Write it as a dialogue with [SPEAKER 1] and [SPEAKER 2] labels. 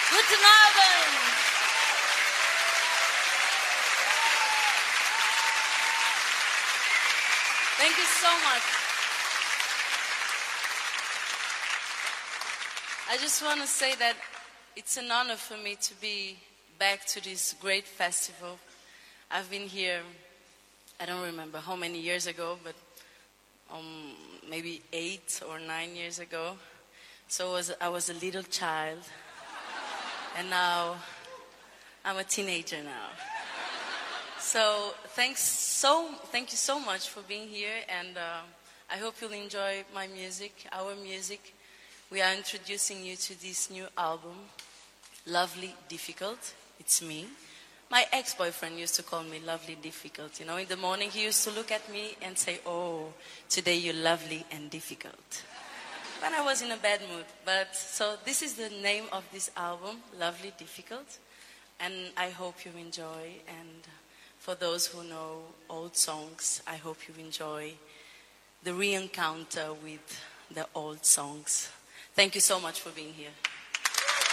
[SPEAKER 1] Guten Abend. Thank you so much. I just want to say that it's an honor for me to be back to this great festival. I've been here, I don't remember how many years ago, but maybe 8 or 9 years ago. So I was a little child, and now I'm a teenager now. So thank you so much for being here, and I hope you'll enjoy my music, our music. We are introducing you to this new album, Lovely Difficult. It's me. My ex-boyfriend used to call me Lovely Difficult. You know, in the morning he used to look at me and say, "Oh, today you're lovely and difficult." When I was in a bad mood. But so this is the name of this album, Lovely Difficult. And I hope you enjoy. And for those who know old songs, I hope you enjoy the re-encounter with the old songs. Thank you so much for being here.